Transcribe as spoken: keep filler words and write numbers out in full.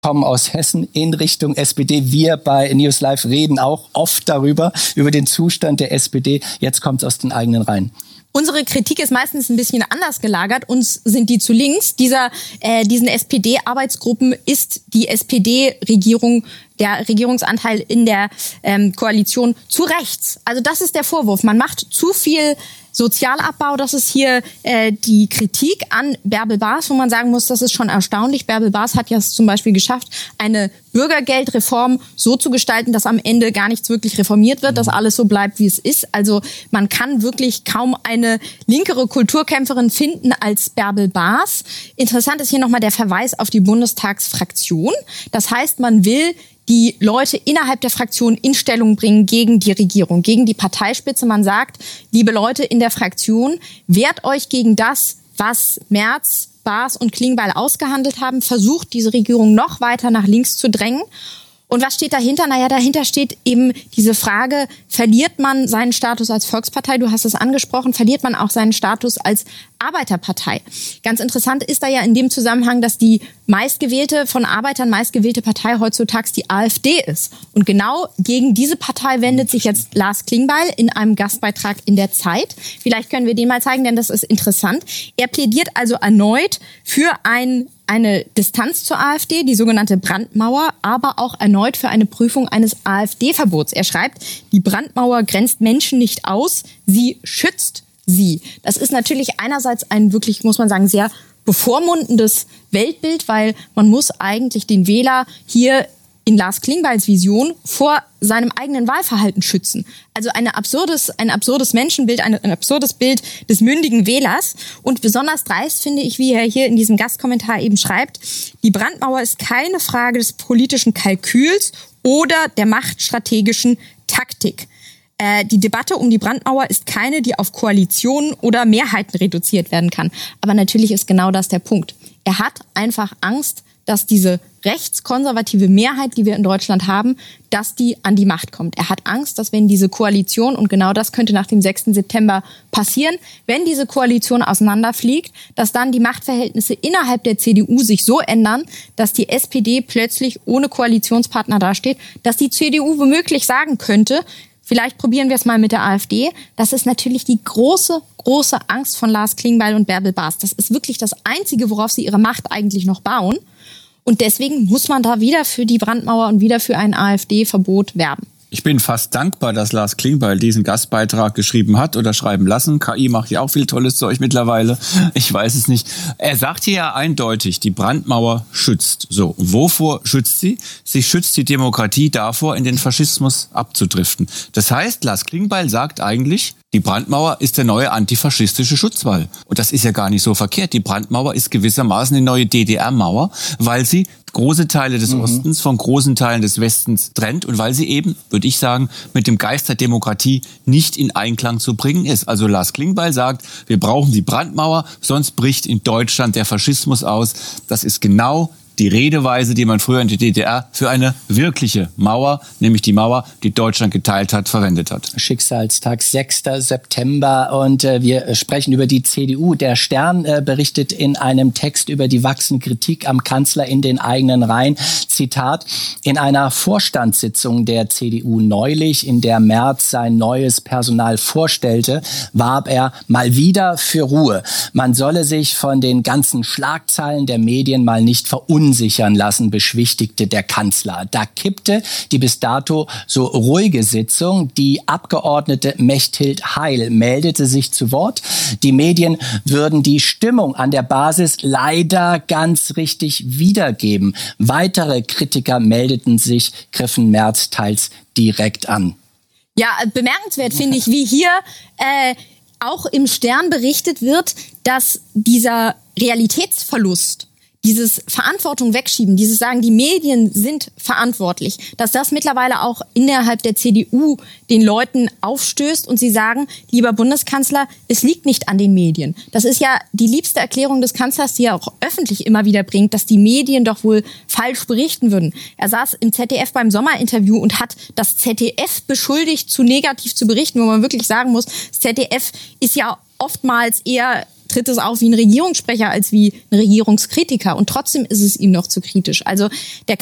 kommen aus Hessen in Richtung S P D. Wir bei News Live reden auch oft darüber, über den Zustand der S P D. Jetzt kommt es aus den eigenen Reihen. Unsere Kritik ist meistens ein bisschen anders gelagert. Uns sind die zu links. Dieser, äh, diesen S P D-Arbeitsgruppen ist die S P D-Regierung, der Regierungsanteil in der ähm, Koalition zu rechts. Also das ist der Vorwurf. Man macht zu viel Sozialabbau. Das ist hier äh, die Kritik an Bärbel Baas, wo man sagen muss, das ist schon erstaunlich. Bärbel Baas hat ja es zum Beispiel geschafft, eine Bürgergeldreform so zu gestalten, dass am Ende gar nichts wirklich reformiert wird, dass alles so bleibt, wie es ist. Also man kann wirklich kaum eine linkere Kulturkämpferin finden als Bärbel Baas. Interessant ist hier nochmal der Verweis auf die Bundestagsfraktion. Das heißt, man will die Leute innerhalb der Fraktion in Stellung bringen gegen die Regierung, gegen die Parteispitze. Man sagt, liebe Leute in der Fraktion, wehrt euch gegen das, was Merz, Baas und Klingbeil ausgehandelt haben, versucht diese Regierung noch weiter nach links zu drängen. Und was steht dahinter? Naja, dahinter steht eben diese Frage, verliert man seinen Status als Volkspartei? Du hast es angesprochen, verliert man auch seinen Status als Arbeiterpartei? Ganz interessant ist da ja in dem Zusammenhang, dass die meistgewählte, von Arbeitern meistgewählte Partei heutzutage die AfD ist. Und genau gegen diese Partei wendet sich jetzt Lars Klingbeil in einem Gastbeitrag in der Zeit. Vielleicht können wir den mal zeigen, denn das ist interessant. Er plädiert also erneut für ein eine Distanz zur AfD, die sogenannte Brandmauer, aber auch erneut für eine Prüfung eines AfD-Verbots. Er schreibt, die Brandmauer grenzt Menschen nicht aus, sie schützt sie. Das ist natürlich einerseits ein wirklich, muss man sagen, sehr bevormundendes Weltbild, weil man muss eigentlich den Wähler hier in Lars Klingbeils Vision vor seinem eigenen Wahlverhalten schützen. Also eine absurdes, ein absurdes Menschenbild, ein, ein absurdes Bild des mündigen Wählers. Und besonders dreist finde ich, wie er hier in diesem Gastkommentar eben schreibt, die Brandmauer ist keine Frage des politischen Kalküls oder der machtstrategischen Taktik. Äh, die Debatte um die Brandmauer ist keine, die auf Koalitionen oder Mehrheiten reduziert werden kann. Aber natürlich ist genau das der Punkt. Er hat einfach Angst, dass diese rechtskonservative Mehrheit, die wir in Deutschland haben, dass die an die Macht kommt. Er hat Angst, dass wenn diese Koalition, und genau das könnte nach dem sechsten September passieren, wenn diese Koalition auseinanderfliegt, dass dann die Machtverhältnisse innerhalb der C D U sich so ändern, dass die S P D plötzlich ohne Koalitionspartner dasteht, dass die C D U womöglich sagen könnte, vielleicht probieren wir es mal mit der AfD. Das ist natürlich die große, große Angst von Lars Klingbeil und Bärbel Baas. Das ist wirklich das Einzige, worauf sie ihre Macht eigentlich noch bauen. Und deswegen muss man da wieder für die Brandmauer und wieder für ein AfD-Verbot werben. Ich bin fast dankbar, dass Lars Klingbeil diesen Gastbeitrag geschrieben hat oder schreiben lassen. K I macht ja auch viel tolles Zeug mittlerweile. Ich weiß es nicht. Er sagt hier ja eindeutig, die Brandmauer schützt. So, wovor schützt sie? Sie schützt die Demokratie davor, in den Faschismus abzudriften. Das heißt, Lars Klingbeil sagt eigentlich, die Brandmauer ist der neue antifaschistische Schutzwall. Und das ist ja gar nicht so verkehrt. Die Brandmauer ist gewissermaßen eine neue D D R-Mauer, weil sie große Teile des mhm. Ostens von großen Teilen des Westens trennt und weil sie eben, würde ich sagen, mit dem Geist der Demokratie nicht in Einklang zu bringen ist. Also Lars Klingbeil sagt, wir brauchen die Brandmauer, sonst bricht in Deutschland der Faschismus aus. Das ist genau die Redeweise, die man früher in der D D R für eine wirkliche Mauer, nämlich die Mauer, die Deutschland geteilt hat, verwendet hat. Schicksalstag, sechster September, und äh, wir sprechen über die C D U. Der Stern äh, berichtet in einem Text über die wachsende Kritik am Kanzler in den eigenen Reihen. Zitat: In einer Vorstandssitzung der C D U neulich, in der Merz sein neues Personal vorstellte, warb er mal wieder für Ruhe. Man solle sich von den ganzen Schlagzeilen der Medien mal nicht verunsichern lassen, beschwichtigte der Kanzler. Da kippte die bis dato so ruhige Sitzung. Die Abgeordnete Mechthild Heil meldete sich zu Wort. Die Medien würden die Stimmung an der Basis leider ganz richtig wiedergeben. Weitere Kritiker meldeten sich, griffen Merz teils direkt an. Ja, bemerkenswert finde ich, wie hier äh, auch im Stern berichtet wird, dass dieser Realitätsverlust, dieses Verantwortung wegschieben, dieses Sagen, die Medien sind verantwortlich, dass das mittlerweile auch innerhalb der C D U den Leuten aufstößt und sie sagen, lieber Bundeskanzler, es liegt nicht an den Medien. Das ist ja die liebste Erklärung des Kanzlers, die er auch öffentlich immer wieder bringt, dass die Medien doch wohl falsch berichten würden. Er saß im Z D F beim Sommerinterview und hat das Z D F beschuldigt, zu negativ zu berichten, wo man wirklich sagen muss, das Z D F ist ja oftmals eher tritt es auf wie ein Regierungssprecher als wie ein Regierungskritiker. Und trotzdem ist es ihm noch zu kritisch. Also der